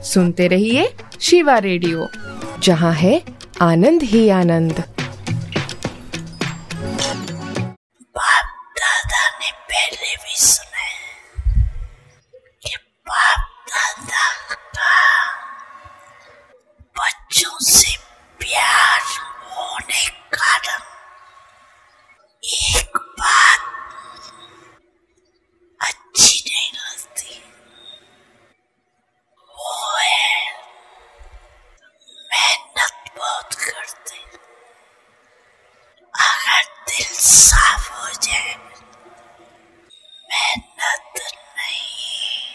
सुनते रहिए शिवा रेडियो, जहाँ है आनंद ही आनंद। बाप दादा ने पहले भी सुना है कि बाप दादा का बच्चों से प्यार होने कारण एक बात अच्छी नहीं लगती, वो है मेहनत बहुत करते। अगर दिल साफ हो जाए, मेहनत नहीं,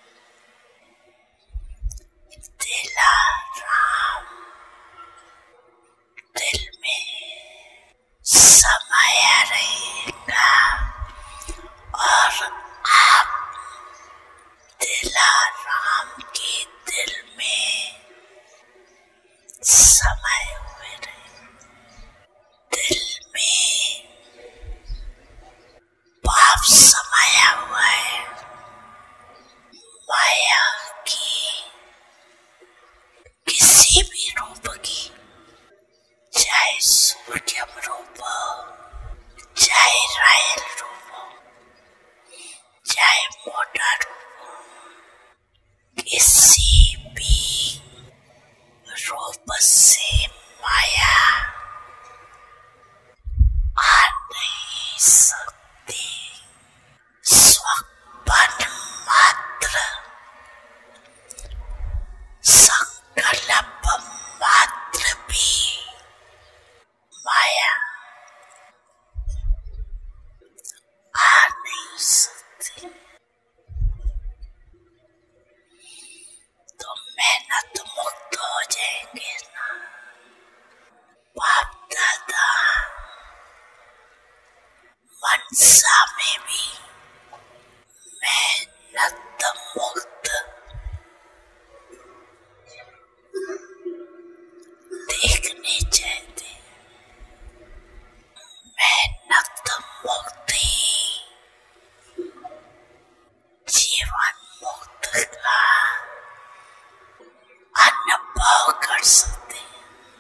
दिलाराम, दिल में समाया रहेगा और आप दिलाराम के दिल में समाये हुए रहे। दिल में पाप समाया हुआ है, माया की किसी भी रूप की, चाहे सूर्यम रूप हो, चाहे रायल रूप हो, चाहे मोटा रूप हो, किसी भी रूप से माया आ नहीं सकती। स्वप्न मात्र, संकल्प मात्र भी माया आ नहीं सकती। तो मेहनत मुक्त हो जाएंगे ना। बाप दादा मनसा में भी मेहनत मुक्त देखने चाहते। मेहनत मुक्ति जीवन मुक्त का अनुभव कर सकते हैं।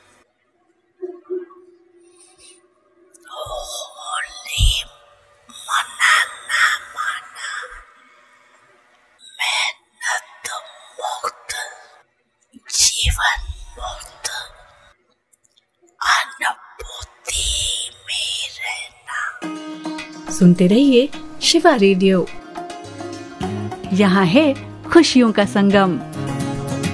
होली मना ना माना, मेहनत मुक्त जीवन मुक्त अनुभूति में रहना। सुनते रहिए शिवा रेडियो, यहाँ है खुशियों का संगम।